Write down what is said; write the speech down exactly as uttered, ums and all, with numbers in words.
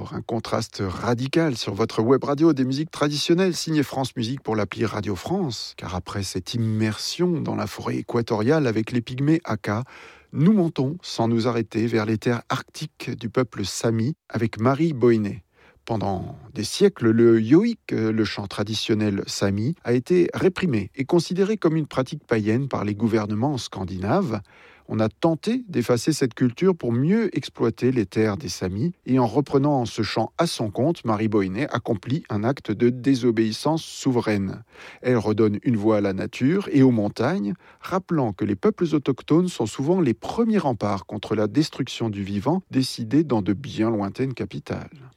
Alors, un contraste radical sur votre web radio des musiques traditionnelles signée France Musique pour l'appli Radio France, car après cette immersion dans la forêt équatoriale avec les pygmées Aka, nous montons sans nous arrêter vers les terres arctiques du peuple Sami avec Marie Boinet. Pendant des siècles, le yoïk, le chant traditionnel sami, a été réprimé et considéré comme une pratique païenne par les gouvernements scandinaves. On a tenté d'effacer cette culture pour mieux exploiter les terres des Samis. Et en reprenant ce chant à son compte, Marie Boinet accomplit un acte de désobéissance souveraine. Elle redonne une voix à la nature et aux montagnes, rappelant que les peuples autochtones sont souvent les premiers remparts contre la destruction du vivant décidée dans de bien lointaines capitales.